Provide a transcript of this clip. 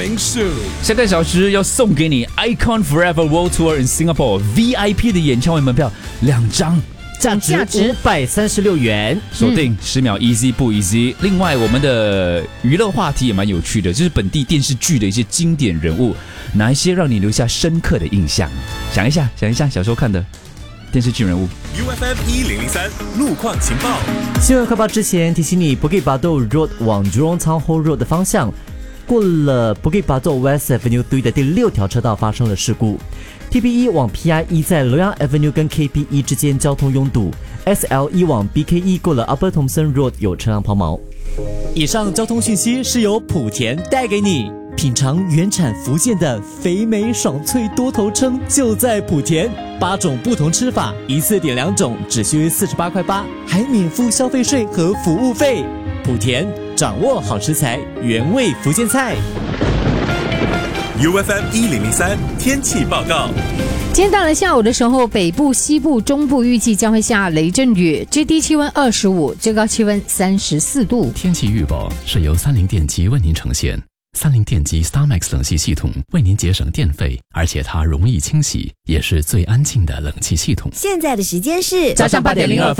明树。 下个小时要送给你 Icon Forever World Tour in Singapore VIP 的演唱会门票2张。 价值536元， 锁定10秒 easy 不 easy。另外，我们的娱乐话题也蛮有趣的，就是本地电视剧的一些经典人物，哪一些让你留下深刻的印象？想一下，小时候看的电视剧人物。 UFM 1003路况情报。 新闻快报之前提醒你 Bukit Batok Road 往 Jurong Town Hall Road 的方向，过了 Bukit Batok West Avenue 3的第6条车道发生了事故。TP1 往 PI1 在 Loyang Avenue 跟 KP1 之间交通拥堵。SL1 往 BK1 过了 Upper Thomson Road 有车辆抛锚。以上交通讯息是由莆田带给你。品尝原产福建的肥美爽脆多头鲳就在莆田，8种不同吃法，一次点2种，只需48块8，还免付消费税和服务费。莆田掌握好食材，原味福建菜。 UFM 1003天气报告。 今天到了下午的时候，北部、西部、中部预计将会下雷阵雨，最低气温25，最高气温34度。 天气预报是由30电机为您呈现。30电机 StarMax 冷气系统为您节省电费，而且它容易清洗，也是最安静的冷气系统。 现在的时间是早上8:02。